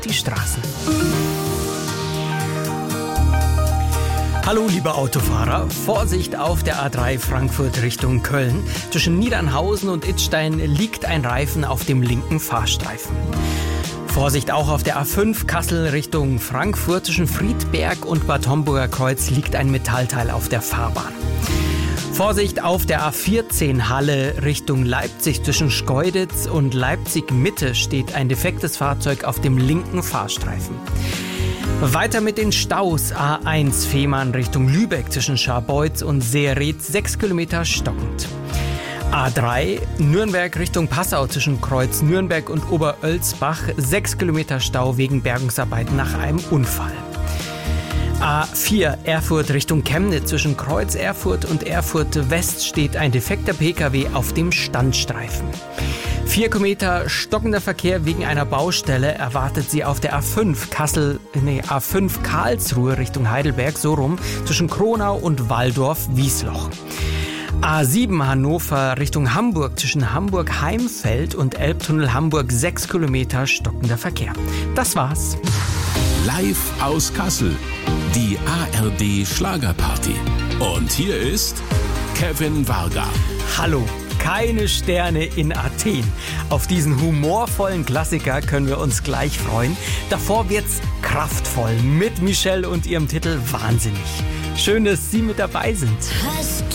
die Straßen. Hallo liebe Autofahrer, Vorsicht auf der A3 Frankfurt Richtung Köln. Zwischen Niedernhausen und Idstein liegt ein Reifen auf dem linken Fahrstreifen. Vorsicht auch auf der A5 Kassel Richtung Frankfurt. Zwischen Friedberg und Bad Homburger Kreuz liegt ein Metallteil auf der Fahrbahn. Vorsicht auf der A14 Halle Richtung Leipzig. Zwischen Schkeuditz und Leipzig Mitte steht ein defektes Fahrzeug auf dem linken Fahrstreifen. Weiter mit den Staus. A1 Fehmarn Richtung Lübeck zwischen Scharbeutz und Seeretz 6 Kilometer stockend. A3 Nürnberg Richtung Passau zwischen Kreuz Nürnberg und Oberölsbach 6 Kilometer Stau wegen Bergungsarbeiten nach einem Unfall. A4 Erfurt Richtung Chemnitz zwischen Kreuz Erfurt und Erfurt West steht ein defekter Pkw auf dem Standstreifen. 4 Kilometer stockender Verkehr wegen einer Baustelle erwartet Sie auf der A5 A5 Karlsruhe Richtung Heidelberg, so rum, zwischen Kronau und Walldorf-Wiesloch. A7 Hannover Richtung Hamburg zwischen Hamburg-Heimfeld und Elbtunnel Hamburg 6 Kilometer stockender Verkehr. Das war's. Live aus Kassel, die ARD Schlagerparty. Und hier ist Kevin Varga. Hallo. Keine Sterne in Athen. Auf diesen humorvollen Klassiker können wir uns gleich freuen. Davor wird's kraftvoll mit Michelle und ihrem Titel Wahnsinnig. Schön, dass Sie mit dabei sind.